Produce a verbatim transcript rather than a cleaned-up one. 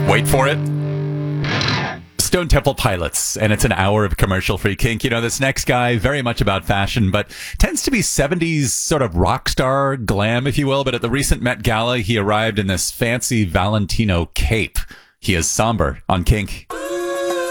Wait for it. Stone Temple Pilots, and it's an hour of commercial-free kink. You know, this next guy, very much about fashion, but tends to be seventies sort of rock star glam, if you will. But at the recent Met Gala, he arrived in this fancy Valentino cape. He is Somber on Kink.